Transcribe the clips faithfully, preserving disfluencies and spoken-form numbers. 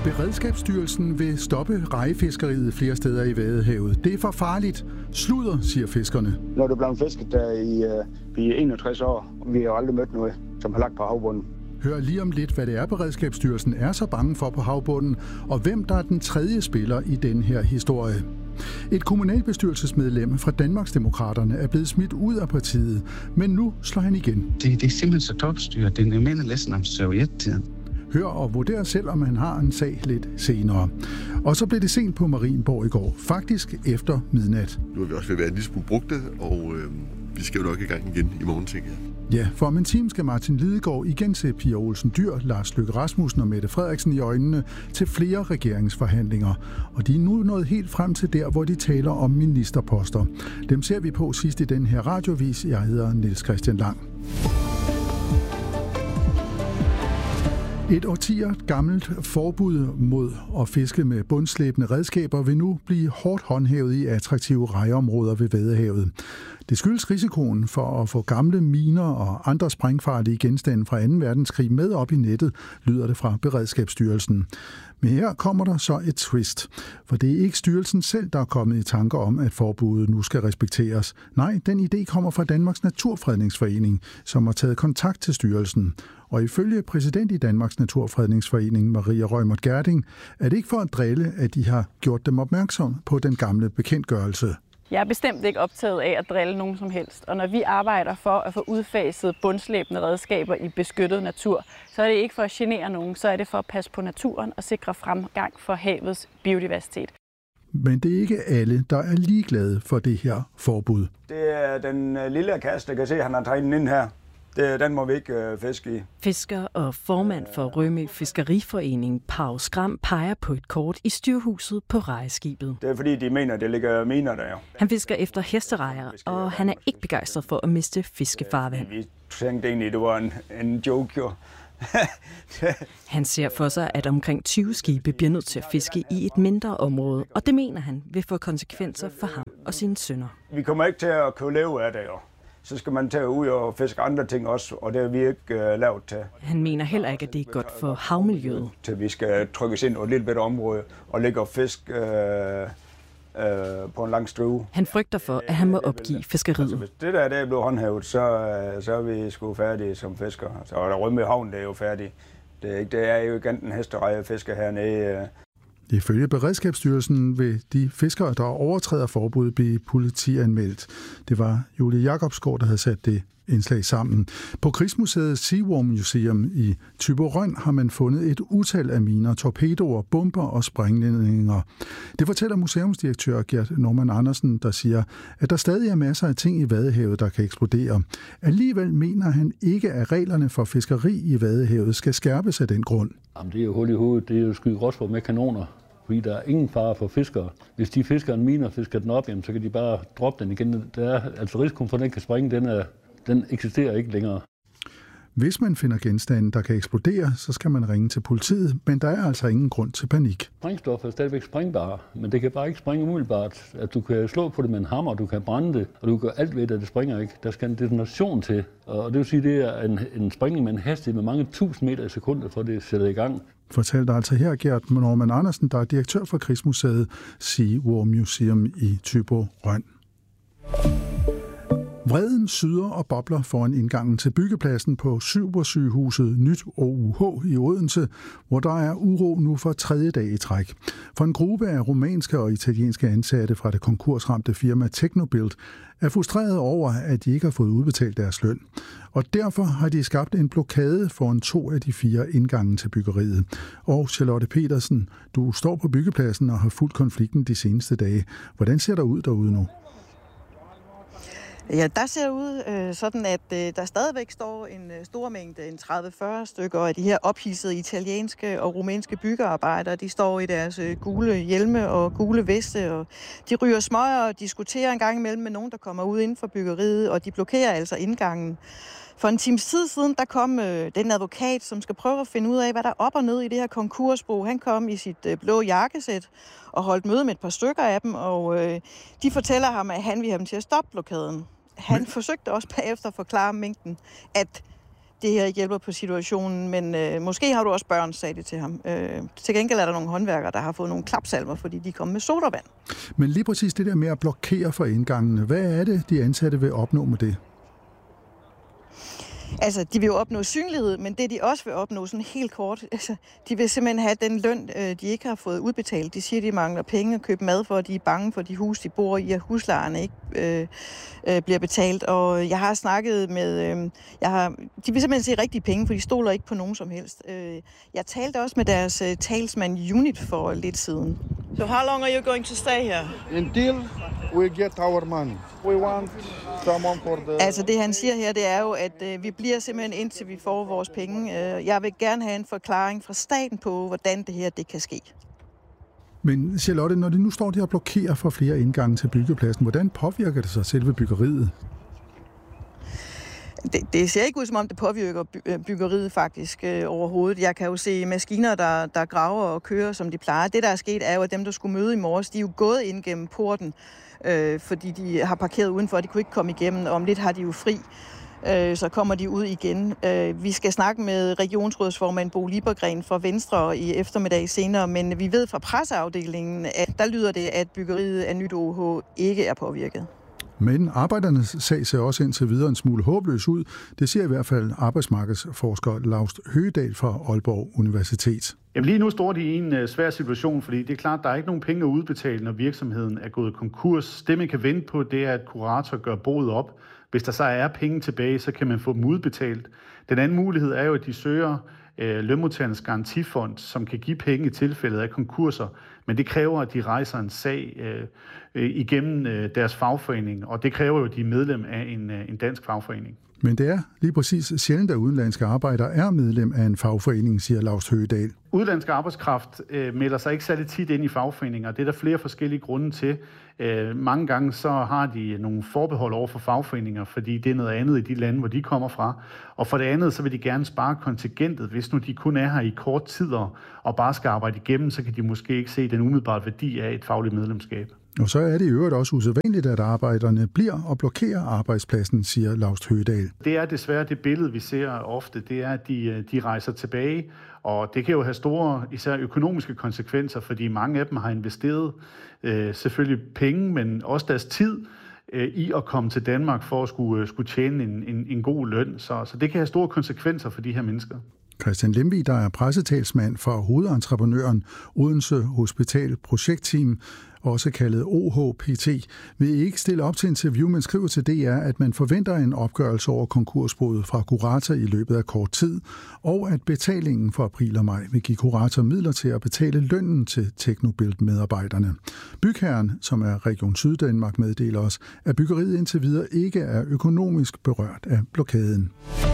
Beredskabsstyrelsen vil stoppe rejefiskeriet flere steder i Vadehavet. Det er for farligt. Sludder, siger fiskerne. Når du er blevet fisket der i, uh, i enogtres år, vi har aldrig mødt noget, som har lagt på havbunden. Hør lige om lidt, hvad det er, Beredskabsstyrelsen er så bange for på havbunden, og hvem der er den tredje spiller i den her historie. Et kommunalbestyrelsesmedlem fra Danmarksdemokraterne er blevet smidt ud af partiet, men nu slår han igen. Det, det er simpelthen så topstyret. Det minder næsten om sovjettiden. Hør og vurder selv, om han har en sag lidt senere. Og så blev det sent på Marienborg i går. Faktisk efter midnat. Nu er vi også ved at være en lille smule brugte, og øh, vi skal jo nok i gang igen i morgen, tænker jeg. Ja, for om en time skal Martin Lidegaard igen se Pia Olsen Dyhr, Lars Løkke Rasmussen og Mette Frederiksen i øjnene til flere regeringsforhandlinger. Og de er nu nået helt frem til der, hvor de taler om ministerposter. Dem ser vi på sidst i den her radiovis. Jeg hedder Niels Christian Lang. Et årtier gammelt forbud mod at fiske med bundslæbende redskaber vil nu blive hårdt håndhævet i attraktive rejeområder ved Vadehavet. Det skyldes risikoen for at få gamle miner og andre sprængfarlige genstande fra anden verdenskrig med op i nettet, lyder det fra Beredskabsstyrelsen. Men her kommer der så et twist, for det er ikke styrelsen selv, der er kommet i tanker om, at forbuddet nu skal respekteres. Nej, den idé kommer fra Danmarks Naturfredningsforening, som har taget kontakt til styrelsen. Og ifølge præsident i Danmarks Naturfredningsforening, Maria Reumert Gjerding, er det ikke for at drille, at de har gjort dem opmærksom på den gamle bekendtgørelse. Jeg er bestemt ikke optaget af at drille nogen som helst, og når vi arbejder for at få udfaset bundslæbende redskaber i beskyttet natur, så er det ikke for at genere nogen, så er det for at passe på naturen og sikre fremgang for havets biodiversitet. Men det er ikke alle, der er ligeglade for det her forbud. Det er den lille kasse, der kan se, at han har tegnet ind her. Det, den må vi ikke øh, fiske i. Fisker og formand for Rømø Fiskeriforening, Pau Skram, peger på et kort i styrhuset på rejeskibet. Det er fordi, de mener, det ligger miner der. Han fisker efter hesterejer, og han er ikke begejstret for at miste fiskefarvand. Vi tænkte egentlig, det var en, en joke, jo. Han ser for sig, at omkring tyve skibe bliver nødt til at fiske i et mindre område, og det mener han vil få konsekvenser for ham og sine sønner. Vi kommer ikke til at kunne leve af det, jo. Så skal man tage ud og fiske andre ting også, og det er vi ikke uh, lavet til. Han mener heller ikke, at det er godt for havmiljøet. Til vi skal trykkes ind på et lille bedre område og ligge og fiske uh, uh, på en lang strue. Han frygter for, at han må opgive fiskeriet. Altså, hvis det der det er blevet håndhævet, så, uh, så er vi sgu færdige som fiskere. Så der Rømø Havn, det er jo færdig. Det er, ikke, det er jo ikke enten hestereje fisker hernede. Uh. Ifølge Beredskabsstyrelsen vil de fiskere, der overtræder forbuddet, blive politianmeldt. Det var Julie Jacobsgaard, der havde sat det indslag sammen. På Krigsmuseet Seaworm Museum i Thyborøn har man fundet et utal af miner, torpedoer, bomber og sprængledninger. Det fortæller museumsdirektør Gert Norman Andersen, der siger, at der stadig er masser af ting i Vadehavet, der kan eksplodere. Alligevel mener han ikke, at reglerne for fiskeri i Vadehavet skal skærpes af den grund. Jamen, det er jo hul i hovedet. Det er jo skyde gråsbog med kanoner. Fordi der er ingen fare for fiskere. Hvis de fisker en mine og fisker den op, jamen, så kan de bare droppe den igen. Der er, altså risikoen for, at den kan springe, den, er, den eksisterer ikke længere. Hvis man finder genstande, der kan eksplodere, så skal man ringe til politiet, men der er altså ingen grund til panik. Sprængstof er stadigvæk springbare, men det kan bare ikke springe umiddelbart. At du kan slå på det med en hammer, du kan brænde det, og du kan alt ved det, at det springer ikke. Der skal en detonation til, og det vil sige, det er en, en springning med en hastighed med mange tusind meter i sekundet, for det sætter i gang. Fortalte altså her Gert Norman Andersen, der er direktør for Krigsmuseet Seaworm Museum i Thyborøn. Vreden syder og bobler foran indgangen til byggepladsen på Supersygehuset Nyt O U H i Odense, hvor der er uro nu for tredje dag i træk. For en gruppe af rumænske og italienske ansatte fra det konkursramte firma Technobuild er frustreret over, at de ikke har fået udbetalt deres løn. Og derfor har de skabt en blokade foran to af de fire indgange til byggeriet. Og Charlotte Petersen, du står på byggepladsen og har fulgt konflikten de seneste dage. Hvordan ser der ud derude nu? Ja, der ser ud øh, sådan, at øh, der stadigvæk står en øh, stor mængde, en tredive til fyrre stykker af de her ophidsede italienske og rumænske byggearbejdere. De står i deres øh, gule hjelme og gule veste, og de ryger smøger og diskuterer en gang imellem med nogen, der kommer ud inden for byggeriet, og de blokerer altså indgangen. For en times tid siden, der kom øh, den advokat, som skal prøve at finde ud af, hvad der er op og ned i det her konkursbo. Han kom i sit øh, blå jakkesæt og holdt møde med et par stykker af dem, og øh, de fortæller ham, at han vil have dem til at stoppe blokaden. Han Men... forsøgte også bagefter at forklare mængden, at det her ikke hjælper på situationen, men øh, måske har du også børn, sagde det til ham. Øh, til gengæld er der nogle håndværkere, der har fået nogle klapsalver, fordi de kom med sodavand. Men lige præcis det der med at blokere for indgangene, hvad er det, de ansatte vil opnå med det? Altså, de vil jo opnå synlighed, men det de også vil opnå sådan helt kort, altså, de vil simpelthen have den løn, de ikke har fået udbetalt. De siger, de mangler penge at købe mad for, de er bange for de hus, de bor i, at huslejerne ikke øh, øh, bliver betalt. Og jeg har snakket med, øh, jeg har, de vil simpelthen se rigtige penge, for de stoler ikke på nogen som helst. Øh, jeg talte også med deres uh, talsmand Unit for lidt siden. So how long are you going to stay here? Until we get our money. We want someone for the... Altså det han siger her, det er jo, at øh, vi bliver simpelthen indtil vi får vores penge. Øh, jeg vil gerne have en forklaring fra staten på, hvordan det her det kan ske. Men Charlotte, når de nu står der og blokerer for flere indgange til byggepladsen, hvordan påvirker det så selve byggeriet? Det, det ser ikke ud, som om det påvirker by, byggeriet faktisk øh, overhovedet. Jeg kan jo se maskiner, der, der graver og kører, som de plejer. Det, der er sket, er jo, at dem, der skulle møde i morges, de er jo gået ind gennem porten, øh, fordi de har parkeret udenfor, de kunne ikke komme igennem, og om lidt har de jo fri. Øh, så kommer de ud igen. Øh, vi skal snakke med regionsrådsformand Bo Liebergren fra Venstre i eftermiddag senere, men vi ved fra presseafdelingen, at der lyder det, at byggeriet af nyt O H ikke er påvirket. Men arbejdernes sag ser også indtil videre en smule håbløs ud. Det siger i hvert fald arbejdsmarkedsforsker Laust Høgedal fra Aalborg Universitet. Jamen lige nu står de i en uh, svær situation, fordi det er klart, at der er ikke nogen penge at udbetale, når virksomheden er gået konkurs. Det, man kan vente på, det er, at kurator gør boet op. Hvis der så er penge tilbage, så kan man få dem udbetalt. Den anden mulighed er jo, at de søger øh, lønmodtagernes garantifond, som kan give penge i tilfældet af konkurser. Men det kræver, at de rejser en sag øh, øh, igennem øh, deres fagforening, og det kræver jo, at de er medlem af en, øh, en dansk fagforening. Men det er lige præcis sjældent, at udenlandske arbejdere er medlem af en fagforening, siger Laust Høgedal. Udenlandsk arbejdskraft øh, melder sig ikke særlig tit ind i fagforeninger. Det er der flere forskellige grunde til. Øh, mange gange så har de nogle forbehold over for fagforeninger, fordi det er noget andet i de lande, hvor de kommer fra. Og for det andet, så vil de gerne spare kontingentet. Hvis nu de kun er her i kort tid og bare skal arbejde igennem, så kan de måske ikke se den umiddelbare værdi af et fagligt medlemskab. Og så er det i øvrigt også usædvanligt, at arbejderne bliver og blokerer arbejdspladsen, siger Laust Høgedal. Det er desværre det billede, vi ser ofte, det er, at de, de rejser tilbage, og det kan jo have store, især økonomiske konsekvenser, fordi mange af dem har investeret øh, selvfølgelig penge, men også deres tid øh, i at komme til Danmark for at skulle, skulle tjene en, en, en god løn. Så, så det kan have store konsekvenser for de her mennesker. Christian Lemvig, der er pressetalsmand for hovedentreprenøren Odense Hospital Projektteam, også kaldet O H P T, vil ikke stille op til interview, men skriver til D R, at man forventer en opgørelse over konkursboet fra kurator i løbet af kort tid, og at betalingen for april og maj vil give kurator midler til at betale lønnen til Teknobilt-medarbejderne. Bygherren, som er Region Syddanmark, meddeler os, at byggeriet indtil videre ikke er økonomisk berørt af blokaden.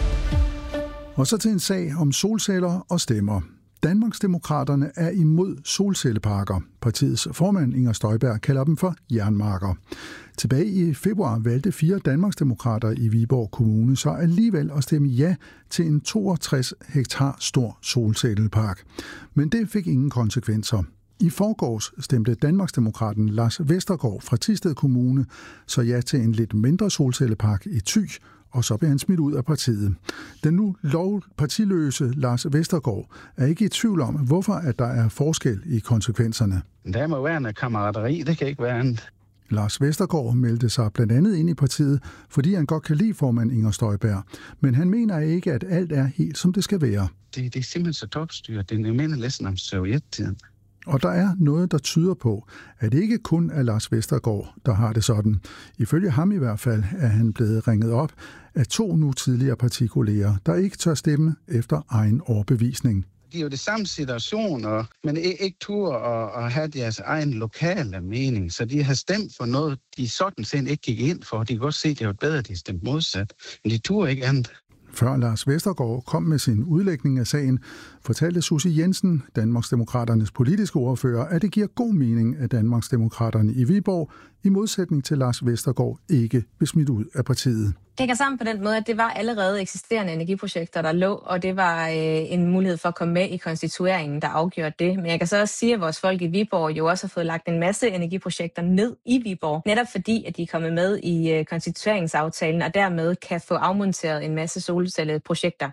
Og så til en sag om solceller og stemmer. Danmarksdemokraterne er imod solcelleparker. Partiets formand Inger Støjberg kalder dem for jernmarker. Tilbage i februar valgte fire Danmarksdemokrater i Viborg Kommune så alligevel at stemme ja til en toogtres hektar stor solcellepark. Men det fik ingen konsekvenser. I forgårs stemte Danmarksdemokraten Lars Vestergaard fra Thisted Kommune så ja til en lidt mindre solcellepark i Thy, og så blev han smidt ud af partiet. Den nu lovpartiløse Lars Vestergaard er ikke i tvivl om, hvorfor at der er forskel i konsekvenserne. Der må være en kammerateri, det kan ikke være andet. Lars Vestergaard meldte sig blandt andet ind i partiet, fordi han godt kan lide formand Inger Støjberg. Men han mener ikke, at alt er helt, som det skal være. Det, det er simpelthen så topstyret. Det er minder næsten om sovjettiden. Og der er noget, der tyder på, at det ikke kun er Lars Vestergaard, der har det sådan. Ifølge ham i hvert fald er han blevet ringet op af to nu tidligere partikolleger, der ikke tør stemme efter egen overbevisning. De er jo det samme situationer, men ikke tur at, at have deres egen lokale mening, så de har stemt for noget, de sådan set ikke gik ind for. De kan godt se, at det var bedre, at de stemte modsat, men de tur ikke andet. Før Lars Vestergaard kom med sin udlægning af sagen, fortalte Susie Jensen, Danmarksdemokraternes politiske ordfører, at det giver god mening, at Danmarksdemokraterne i Viborg, i modsætning til Lars Vestergaard, ikke vil smidt ud af partiet. hænger sammen på den måde, at det var allerede eksisterende energiprojekter, der lå, og det var øh, en mulighed for at komme med i konstitueringen, der afgjorde det. Men jeg kan så også sige, at vores folk i Viborg jo også har fået lagt en masse energiprojekter ned i Viborg, netop fordi, at de er kommet med i øh, konstitueringsaftalen, og dermed kan få afmonteret en masse solcelleprojekter.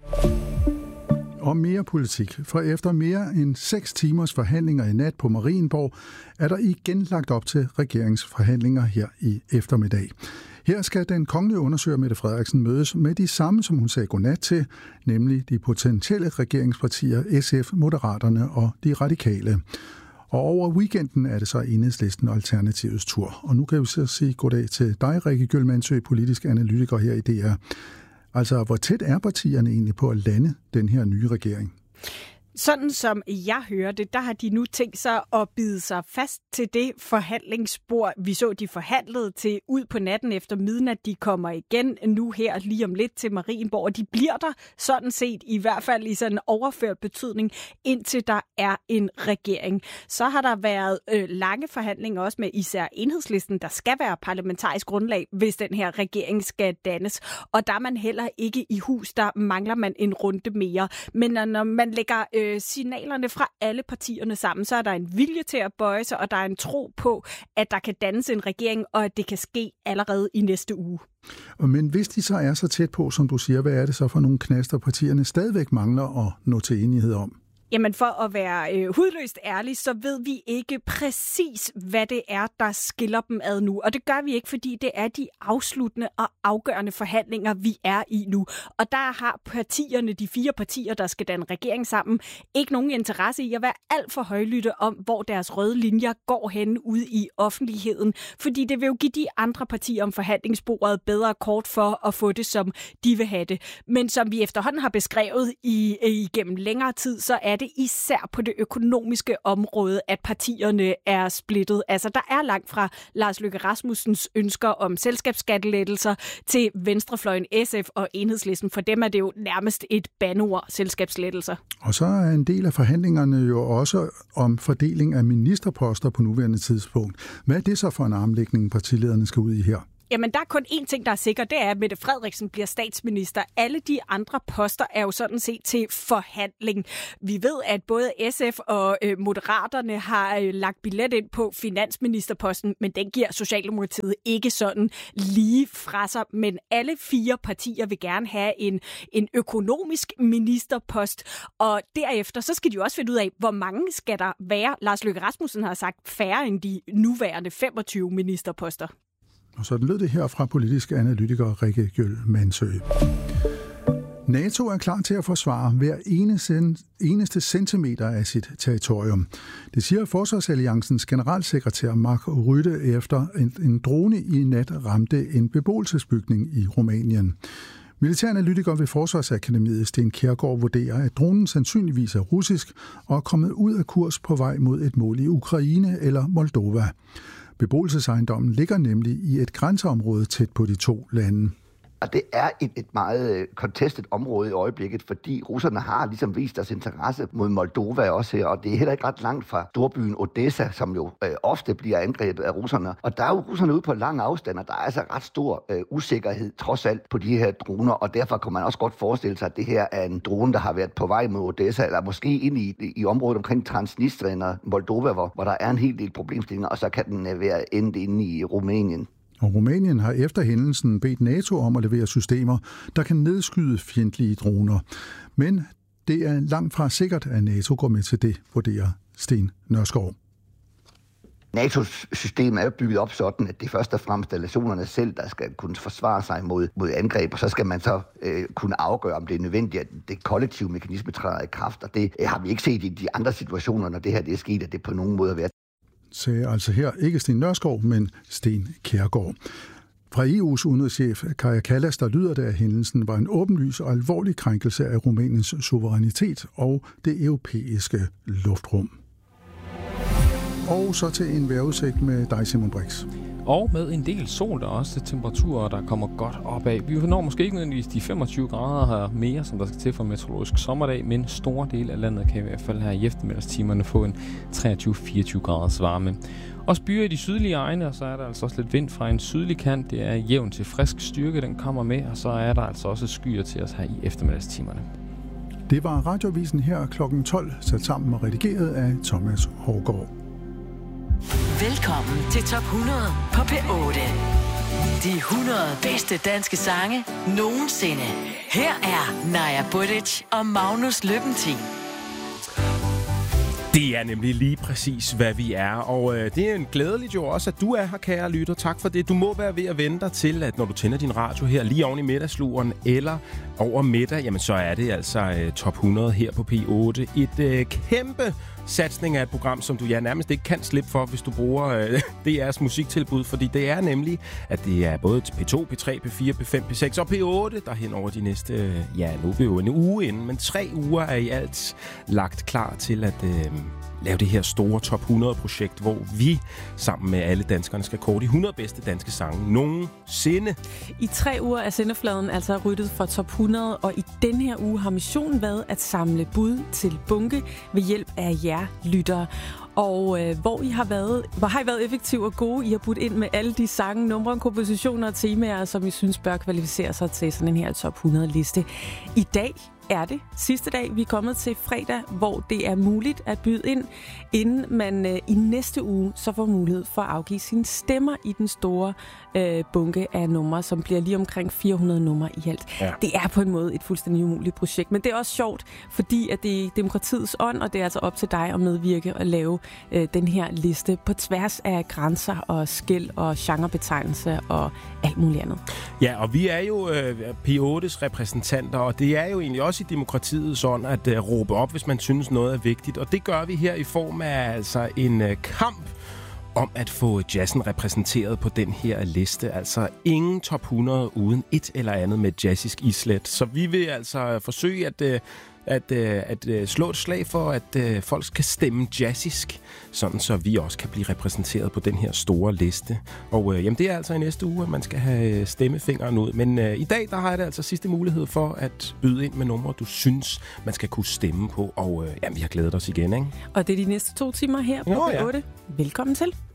Og mere politik. For efter mere end seks timers forhandlinger i nat på Marienborg, er der igen lagt op til regeringsforhandlinger her i eftermiddag. Her skal den kongelige undersøger Mette Frederiksen mødes med de samme, som hun sagde godnat til, nemlig de potentielle regeringspartier S F, Moderaterne og de Radikale. Og over weekenden er det så Enhedslisten og Alternativets tur. Og nu kan vi så sige goddag til dig, Rikke Gjøl Mandsø, politisk analytiker her i D R. Altså, hvor tæt er partierne egentlig på at lande den her nye regering? Sådan som jeg hører det, der har de nu tænkt sig at bide sig fast til det forhandlingsspor. Vi så, de forhandlede til ud på natten efter midnat. De kommer igen nu her lige om lidt til Marienborg, og de bliver der sådan set i hvert fald i sådan en overført betydning, indtil der er en regering. Så har der været øh, lange forhandlinger også med især Enhedslisten, der skal være parlamentarisk grundlag, hvis den her regering skal dannes. Og der er man heller ikke i hus, der mangler man en runde mere. Men når man lægger øh, signalerne fra alle partierne sammen, så er der en vilje til at bøje sig, og der er en tro på, at der kan dannes en regering, og at det kan ske allerede i næste uge. Men hvis de så er så tæt på, som du siger, hvad er det så for nogle knaster, partierne stadigvæk mangler at nå til enighed om? Jamen for at være øh, hudløst ærlig, så ved vi ikke præcis, hvad det er, der skiller dem ad nu. Og det gør vi ikke, fordi det er de afsluttende og afgørende forhandlinger, vi er i nu. Og der har partierne, de fire partier, der skal danne regering sammen, ikke nogen interesse i at være alt for højlytte om, hvor deres røde linjer går hen ude i offentligheden. Fordi det vil jo give de andre partier om forhandlingsbordet bedre kort for at få det, som de vil have det. Men som vi efterhånden har beskrevet i, igennem længere tid, så er det især på det økonomiske område, at partierne er splittet. Altså, der er langt fra Lars Løkke Rasmussens ønsker om selskabsskattelettelser til venstrefløjen S F og Enhedslisten. For dem er det jo nærmest et bandeord, selskabslettelser. Og så er en del af forhandlingerne jo også om fordeling af ministerposter på nuværende tidspunkt. Hvad er det så for en armlægning, partilederne skal ud i her? Jamen, der er kun én ting, der er sikker, det er, at Mette Frederiksen bliver statsminister. Alle de andre poster er jo sådan set til forhandling. Vi ved, at både S F og øh, Moderaterne har øh, lagt billet ind på finansministerposten, men den giver Socialdemokratiet ikke sådan lige fra sig. Men alle fire partier vil gerne have en, en økonomisk ministerpost, og derefter så skal de jo også finde ud af, hvor mange skal der være. Lars Løkke Rasmussen har sagt færre end de nuværende femogtyve ministerposter. Og så lød det her fra politisk analytiker Rikke Gjøl Mandsø. NATO er klar til at forsvare hver eneste centimeter af sit territorium. Det siger Forsvarsalliancens generalsekretær Mark Rutte efter en drone i nat ramte en beboelsesbygning i Rumænien. Militæranalytiker ved Forsvarsakademiet Sten Kjærgaard vurderer, at dronen sandsynligvis er russisk og er kommet ud af kurs på vej mod et mål i Ukraine eller Moldova. Beboelsesejendommen ligger nemlig i et grænseområde tæt på de to lande. Og det er et, et meget contested område i øjeblikket, fordi russerne har ligesom vist deres interesse mod Moldova også her, og det er heller ikke ret langt fra storbyen Odessa, som jo øh, ofte bliver angrebet af russerne. Og der er jo russerne ude på lang afstand, og der er altså ret stor øh, usikkerhed trods alt på de her droner, og derfor kan man også godt forestille sig, at det her er en drone, der har været på vej mod Odessa, eller måske ind i, i området omkring Transnistrien og Moldova, hvor, hvor der er en hel del problemstillinger, og så kan den øh, være endt inde i Rumænien. Og Rumænien har efter hændelsen bedt NATO om at levere systemer, der kan nedskyde fjendtlige droner. Men det er langt fra sikkert, at NATO går med til det, vurderer Sten Nørskov. N A T O's system er bygget op sådan, at det først og fremmest er nationerne selv, der skal kunne forsvare sig mod, mod angreb, og så skal man så øh, kunne afgøre, om det er nødvendigt, at det kollektive mekanisme træder i kraft, og det øh, har vi ikke set i de andre situationer, når det her det er sket, at det på nogen måde har været. Sagde altså her ikke Sten Nørskov, men Sten Kjærgaard. Fra E U's udenrigschef Kaja Kallas, der lyder det, at hændelsen var en åbenlys og alvorlig krænkelse af Rumæniens suverænitet og det europæiske luftrum. Og så til en vejrudsigt med dig, Simon Brix. Og med en del sol, der er også temperaturer, der kommer godt opad. Vi når måske ikke nødvendigvis de femogtyve grader her mere, som der skal til for en meteorologisk sommerdag, men store dele af landet kan i hvert fald her i eftermiddagstimerne få en treogtyve til fireogtyve graders varme. Også byer i de sydlige egne, og så er der altså også lidt vind fra en sydlig kant. Det er jævn til frisk styrke, den kommer med, og så er der altså også skyer til os her i eftermiddagstimerne. Det var Radioavisen her klokken tolv, sat sammen og redigeret af Thomas Hårgaard. Velkommen til Top hundrede på P otte. De hundrede bedste danske sange nogensinde. Her er Naja Budic og Magnus Løbentin. Det er nemlig lige præcis, hvad vi er, og øh, det er en glædeligt jo også, at du er her, kære lytter. Tak for det. Du må være ved at vente dig til, at når du tænder din radio her lige oven i middagsluren eller over middag, jamen så er det altså øh, Top hundrede her på P otte. Et øh, kæmpe satsning af et program, som du ja, nærmest ikke kan slippe for, hvis du bruger øh, D R's musiktilbud, fordi det er nemlig, at det er både P to, P tre, P fire, P fem, P seks og P otte, der hen over de næste, øh, ja, nu er vi jo en uge inden, men tre uger er i alt lagt klar til at øh, lave det her store Top hundrede-projekt, hvor vi sammen med alle danskerne skal kåre de hundrede bedste danske sange nogensinde. I tre uger er sendefladen altså ryddet for Top hundrede, og i den her uge har missionen været at samle bud til bunke ved hjælp af jer lyttere. Og øh, hvor I har været, hvor har I været effektive og gode? I har budt ind med alle de sange, numre, kompositioner og temaer, som I synes bør kvalificere sig til sådan en her Top hundrede-liste. I dag er det sidste dag. Vi er kommet til fredag, hvor det er muligt at byde ind, inden man øh, i næste uge så får mulighed for at afgive sine stemmer i den store øh, bunke af numre, som bliver lige omkring fire hundrede numre i alt. Ja. Det er på en måde et fuldstændig umuligt projekt, men det er også sjovt, fordi at det er demokratiets ånd, og det er altså op til dig at medvirke og lave øh, den her liste på tværs af grænser og skel og genrebetegnelse og alt muligt andet. Ja, og vi er jo øh, P ottes repræsentanter, og det er jo egentlig også i demokratiets ånd at uh, råbe op, hvis man synes noget er vigtigt. Og det gør vi her i form af altså en uh, kamp om at få jazzen repræsenteret på den her liste. Altså ingen Top hundrede uden et eller andet med jazzisk islet. Så vi vil altså forsøge at, uh, at, uh, at uh, slå et slag for, at uh, folk skal stemme jazzisk, sådan så vi også kan blive repræsenteret på den her store liste. Og uh, jamen, det er altså i næste uge, at man skal have stemmefingeren ud. Men uh, i dag, der har jeg det altså sidste mulighed for at byde ind med numre, du synes, man skal kunne stemme på. Og uh, jamen, vi har glædet os igen, ikke? Og det er de næste to timer her på P otte. Ja. Velkommen til.